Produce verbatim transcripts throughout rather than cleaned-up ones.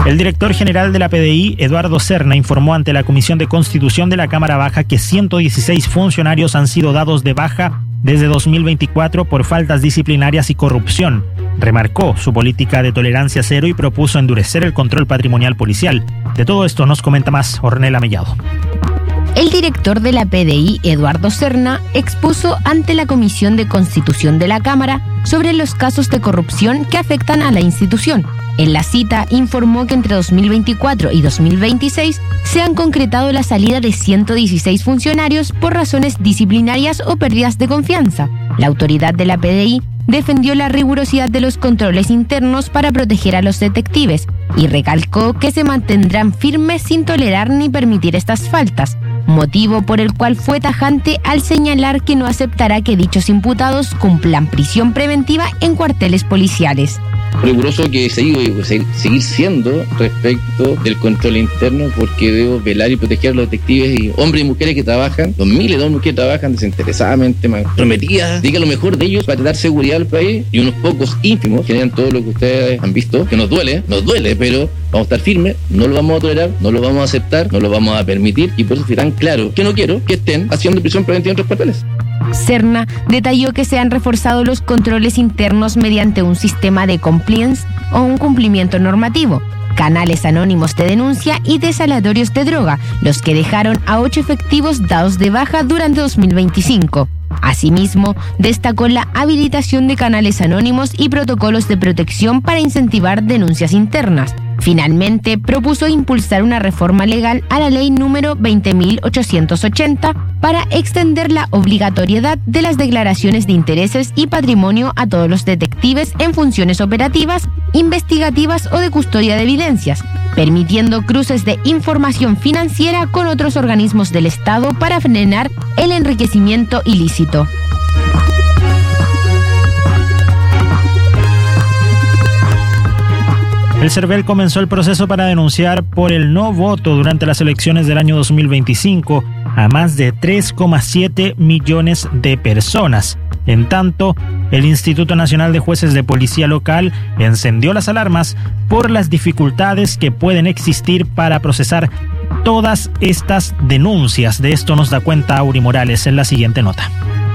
El director general de la P D I, Eduardo Serna, informó ante la Comisión de Constitución de la Cámara Baja que ciento dieciséis funcionarios han sido dados de baja desde dos mil veinticuatro por faltas disciplinarias y corrupción. Remarcó su política de tolerancia cero y propuso endurecer el control patrimonial policial. De todo esto nos comenta más Ornella Mellado. El director de la P D I, Eduardo Serna, expuso ante la Comisión de Constitución de la Cámara sobre los casos de corrupción que afectan a la institución. En la cita informó que entre dos mil veinticuatro y dos mil veintiséis se han concretado la salida de ciento dieciséis funcionarios por razones disciplinarias o pérdidas de confianza. La autoridad de la P D I defendió la rigurosidad de los controles internos para proteger a los detectives y recalcó que se mantendrán firmes sin tolerar ni permitir estas faltas, motivo por el cual fue tajante al señalar que no aceptará que dichos imputados cumplan prisión preventiva en cuarteles policiales. Riguroso que seguir, seguir siendo respecto del control interno, porque debo velar y proteger a los detectives y hombres y mujeres que trabajan, los miles de hombres que trabajan desinteresadamente, prometidas, diga lo mejor de ellos para dar seguridad al país, y unos pocos ínfimos generan todo lo que ustedes han visto, que nos duele, nos duele, pero vamos a estar firmes, no lo vamos a tolerar, no lo vamos a aceptar, no lo vamos a permitir, y por eso serán claro que no quiero que estén haciendo prisión preventiva en otros cuarteles. Serna detalló que se han reforzado los controles internos mediante un sistema de compliance o un cumplimiento normativo, canales anónimos de denuncia y desalatorios de droga, los que dejaron a ocho efectivos dados de baja durante dos mil veinticinco. Asimismo, destacó la habilitación de canales anónimos y protocolos de protección para incentivar denuncias internas. Finalmente, propuso impulsar una reforma legal a la ley número veinte mil ochocientos ochenta para extender la obligatoriedad de las declaraciones de intereses y patrimonio a todos los detectives en funciones operativas, investigativas o de custodia de evidencias, permitiendo cruces de información financiera con otros organismos del Estado para frenar el enriquecimiento ilícito. El CERVEL comenzó el proceso para denunciar por el no voto durante las elecciones del año dos mil veinticinco a más de tres coma siete millones de personas. En tanto, el Instituto Nacional de Jueces de Policía Local encendió las alarmas por las dificultades que pueden existir para procesar todas estas denuncias. De esto nos da cuenta Auri Morales en la siguiente nota.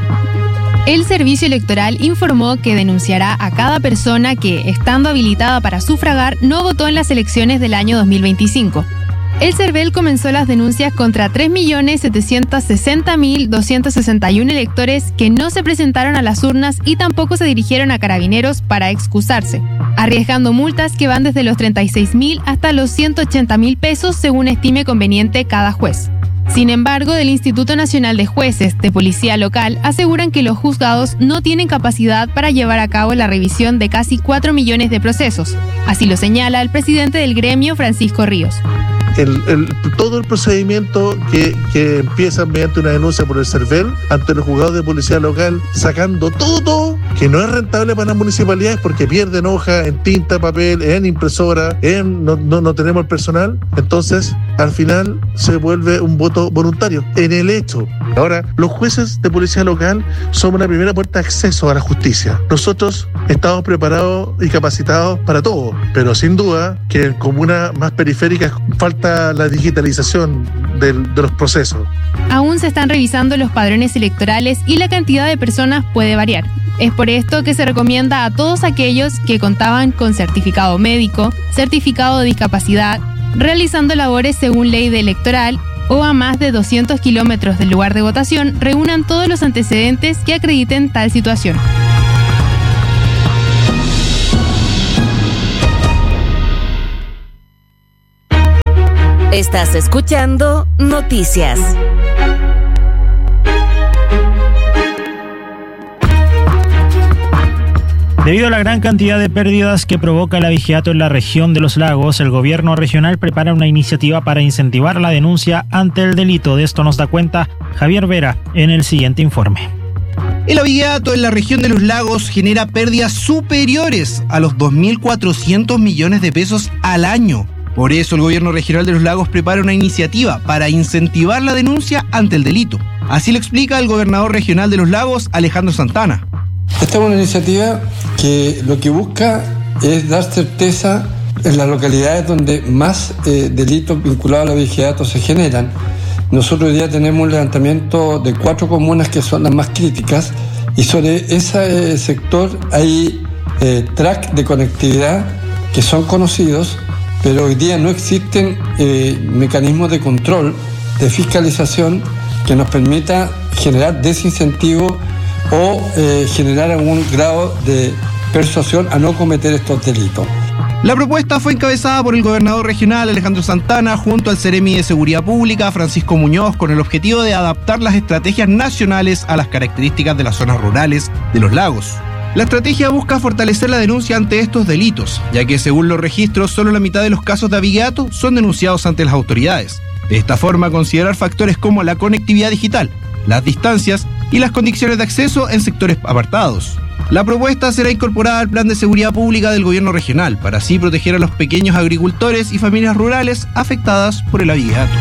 El Servicio Electoral informó que denunciará a cada persona que, estando habilitada para sufragar, no votó en las elecciones del año dos mil veinticinco. El CERVEL comenzó las denuncias contra tres millones setecientos sesenta mil doscientos sesenta y uno electores que no se presentaron a las urnas y tampoco se dirigieron a Carabineros para excusarse, arriesgando multas que van desde los treinta y seis mil hasta los ciento ochenta mil pesos según estime conveniente cada juez. Sin embargo, del Instituto Nacional de Jueces de Policía Local aseguran que los juzgados no tienen capacidad para llevar a cabo la revisión de casi cuatro millones de procesos. Así lo señala el presidente del gremio, Francisco Ríos. El, el, todo el procedimiento que, que empieza mediante una denuncia por el CERVEL ante los juzgados de policía local, sacando todo que no es rentable para las municipalidades porque pierden hoja en tinta, papel, en impresora, en, no, no, no tenemos el personal, entonces al final se vuelve un voto voluntario en el hecho. Ahora, los jueces de policía local somos la primera puerta de acceso a la justicia. Nosotros estamos preparados y capacitados para todo, pero sin duda que en comunas más periféricas falta la digitalización del, de los procesos. Aún se están revisando los padrones electorales y la cantidad de personas puede variar. Es por esto que se recomienda a todos aquellos que contaban con certificado médico, certificado de discapacidad, realizando labores según ley de electoral o a más de doscientos kilómetros del lugar de votación, reúnan todos los antecedentes que acrediten tal situación. Estás escuchando Noticias. Debido a la gran cantidad de pérdidas que provoca el abigeato en la región de los lagos, el gobierno regional prepara una iniciativa para incentivar la denuncia ante el delito. De esto nos da cuenta Javier Vera en el siguiente informe. El abigeato en la región de los lagos genera pérdidas superiores a los dos mil cuatrocientos millones de pesos al año. Por eso el gobierno regional de los lagos prepara una iniciativa para incentivar la denuncia ante el delito. Así lo explica el gobernador regional de los lagos, Alejandro Santana. Esta es una iniciativa que lo que busca es dar certeza en las localidades donde más eh, delitos vinculados al abigeato se generan. Nosotros hoy día tenemos un levantamiento de cuatro comunas que son las más críticas y sobre ese eh, sector hay eh, tracks de conectividad que son conocidos, pero hoy día no existen eh, mecanismos de control, de fiscalización que nos permita generar desincentivo o eh, generar algún grado de persuasión a no cometer estos delitos. La propuesta fue encabezada por el gobernador regional Alejandro Santana junto al Seremi de Seguridad Pública Francisco Muñoz con el objetivo de adaptar las estrategias nacionales a las características de las zonas rurales de los lagos. La estrategia busca fortalecer la denuncia ante estos delitos, ya que según los registros solo la mitad de los casos de abigeato son denunciados ante las autoridades. De esta forma, considerar factores como la conectividad digital, las distancias y las condiciones de acceso en sectores apartados. La propuesta será incorporada al Plan de Seguridad Pública del Gobierno Regional, para así proteger a los pequeños agricultores y familias rurales afectadas por el abigeato.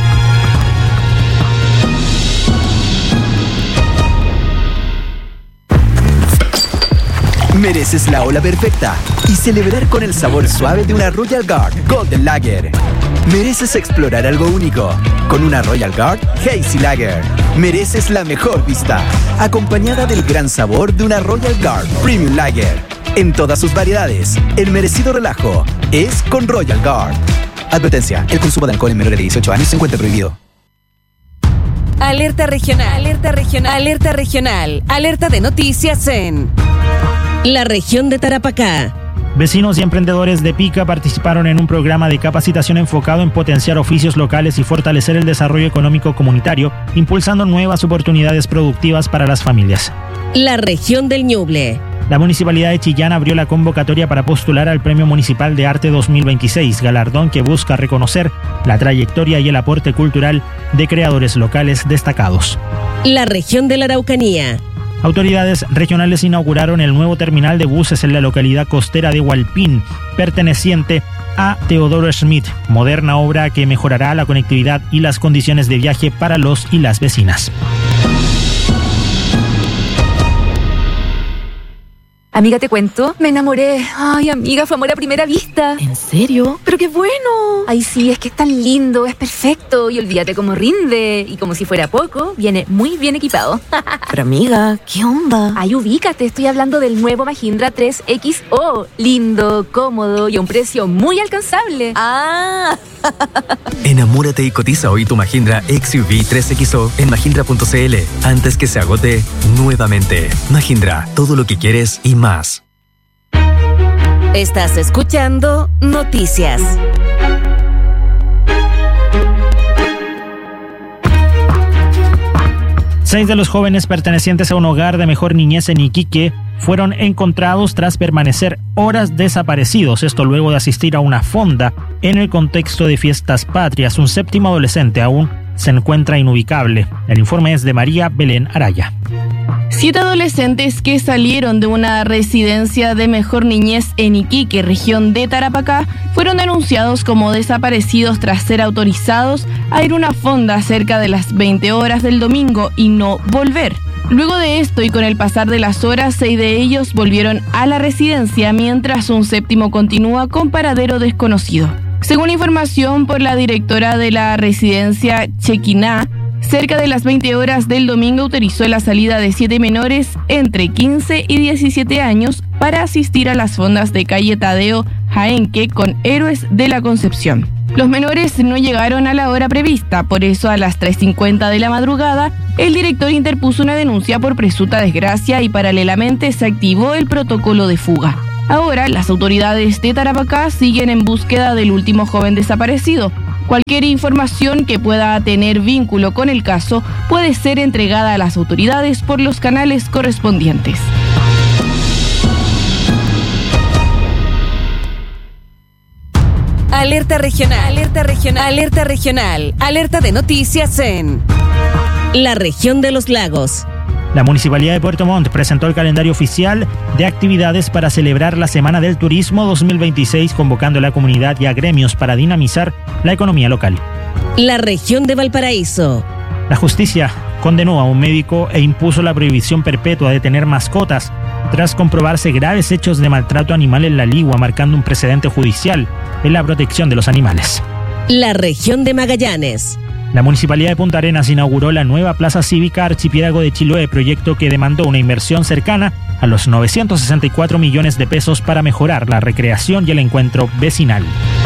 Mereces la ola perfecta y celebrar con el sabor suave de una Royal Guard Golden Lager. Mereces explorar algo único con una Royal Guard Hazy Lager. Mereces la mejor vista, acompañada del gran sabor de una Royal Guard Premium Lager. En todas sus variedades, el merecido relajo es con Royal Guard. Advertencia, el consumo de alcohol en menores de dieciocho años se encuentra prohibido. Alerta regional, alerta regional, alerta regional, alerta de noticias en la región de Tarapacá. Vecinos y emprendedores de Pica participaron en un programa de capacitación enfocado en potenciar oficios locales y fortalecer el desarrollo económico comunitario, impulsando nuevas oportunidades productivas para las familias. La región del Ñuble. La Municipalidad de Chillán abrió la convocatoria para postular al Premio Municipal de Arte dos mil veintiséis, galardón que busca reconocer la trayectoria y el aporte cultural de creadores locales destacados. La región de la Araucanía. Autoridades regionales inauguraron el nuevo terminal de buses en la localidad costera de Hualpín, perteneciente a Teodoro Schmidt, moderna obra que mejorará la conectividad y las condiciones de viaje para los y las vecinas. Amiga, te cuento, me enamoré. Ay, amiga, fue amor a primera vista. ¿En serio? ¡Pero qué bueno! Ay, sí, es que es tan lindo, es perfecto. Y olvídate cómo rinde. Y como si fuera poco, viene muy bien equipado. Pero amiga, ¿qué onda? Ay, ubícate, estoy hablando del nuevo Mahindra tres X O. Lindo, cómodo y a un precio muy alcanzable. ¡Ah! Enamórate y cotiza hoy tu Mahindra X U V tres X O en mahindra punto c l antes que se agote nuevamente. Mahindra, todo lo que quieres y más. Estás escuchando Noticias. Seis de los jóvenes pertenecientes a un hogar de mejor niñez en Iquique fueron encontrados tras permanecer horas desaparecidos, esto luego de asistir a una fonda en el contexto de fiestas patrias. Un séptimo adolescente aún se encuentra inubicable. El informe es de María Belén Araya. Siete adolescentes que salieron de una residencia de mejor niñez en Iquique, región de Tarapacá, fueron denunciados como desaparecidos tras ser autorizados a ir a una fonda cerca de las veinte horas del domingo y no volver. Luego de esto y con el pasar de las horas, seis de ellos volvieron a la residencia, mientras un séptimo continúa con paradero desconocido. Según información por la directora de la residencia Chequiná, cerca de las veinte horas del domingo autorizó la salida de siete menores entre quince y diecisiete años para asistir a las fondas de calle Tadeo Jaenque con Héroes de la Concepción. Los menores no llegaron a la hora prevista, por eso a las tres cincuenta de la madrugada, el director interpuso una denuncia por presunta desgracia y paralelamente se activó el protocolo de fuga. Ahora, las autoridades de Tarapacá siguen en búsqueda del último joven desaparecido. Cualquier información que pueda tener vínculo con el caso puede ser entregada a las autoridades por los canales correspondientes. Alerta regional, alerta regional, alerta regional, alerta de noticias en la región de los lagos. La Municipalidad de Puerto Montt presentó el calendario oficial de actividades para celebrar la Semana del Turismo dos mil veintiséis, convocando a la comunidad y a gremios para dinamizar la economía local. La región de Valparaíso. La justicia condenó a un médico e impuso la prohibición perpetua de tener mascotas tras comprobarse graves hechos de maltrato animal en La Ligua, marcando un precedente judicial. en la protección de los animales. La región de Magallanes. La Municipalidad de Punta Arenas inauguró la nueva Plaza Cívica Archipiélago de Chiloé, proyecto que demandó una inversión cercana a los novecientos sesenta y cuatro millones de pesos para mejorar la recreación y el encuentro vecinal.